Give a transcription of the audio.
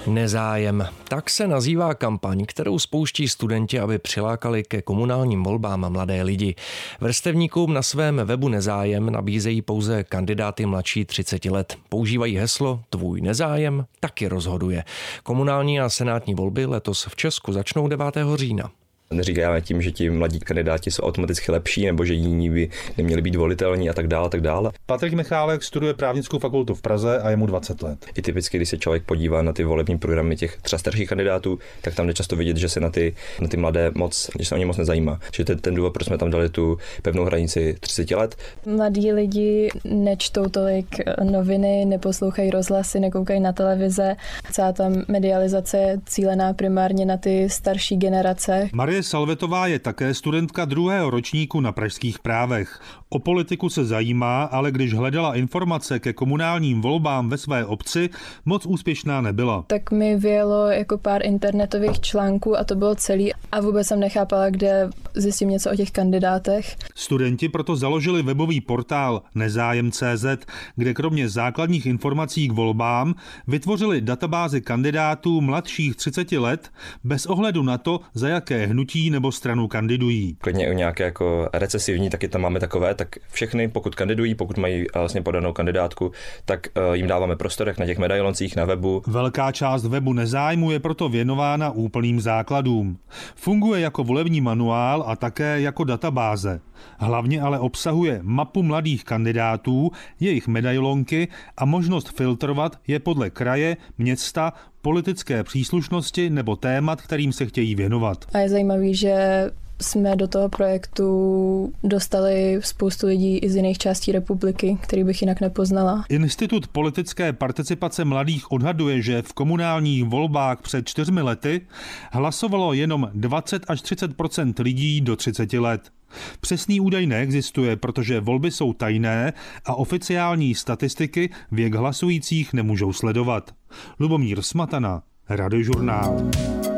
Nezájem. Tak se nazývá kampaň, kterou spouští studenti, aby přilákali ke komunálním volbám mladé lidi. Vrstevníkům na svém webu Nezájem nabízejí pouze kandidáty mladší 30 let. Používají heslo Tvůj nezájem taky rozhoduje. Komunální a senátní volby letos v Česku začnou 9. října. Neříkáme tím, že ti mladí kandidáti jsou automaticky lepší nebo že jiní by neměli být volitelní a tak dále, tak dále. Patrik Michálek studuje právnickou fakultu v Praze a je mu 20 let. I typicky, když se člověk podívá na ty volební programy těch třeba starších kandidátů, tak tam jde často vidět, že se na ty mladé že se o ně moc nezajímá. Že to je ten důvod, proč jsme tam dali tu pevnou hranici 30 let. Mladí lidi nečtou tolik noviny, neposlouchají rozhlasy, nekoukají na televize. Celá ta medializace je cílená primárně na ty starší generace. Marie Salvetová je také studentka 2. ročníku na pražských právech. O politiku se zajímá, ale když hledala informace ke komunálním volbám ve své obci, moc úspěšná nebyla. Tak mi vyjelo jako pár internetových článků a to bylo celý a vůbec jsem nechápala, kde zjistím něco o těch kandidátech. Studenti proto založili webový portál Nezájem.cz, kde kromě základních informací k volbám vytvořili databázi kandidátů mladších 30 let bez ohledu na to, za jaké hnutí nebo stranu kandidují. Klidně u nějaké jako recesivní, taky tam máme takové, tak všechny, pokud kandidují, pokud mají vlastně podanou kandidátku, tak jim dáváme prostor jak na těch medailoncích na webu. Velká část webu Nezájmu je proto věnována úplným základům. Funguje jako volební manuál a také jako databáze. Hlavně ale obsahuje mapu mladých kandidátů, jejich medailonky a možnost filtrovat je podle kraje, města, politické příslušnosti nebo témat, kterým se chtějí věnovat. A je zajímavý, že jsme do toho projektu dostali spoustu lidí i z jiných částí republiky, který bych jinak nepoznala. Institut politické participace mladých odhaduje, že v komunálních volbách před 4 lety hlasovalo jenom 20 až 30% lidí do 30 let. Přesný údaj neexistuje, protože volby jsou tajné a oficiální statistiky věk hlasujících nemůžou sledovat. Lubomír Smatana, Radiožurnál.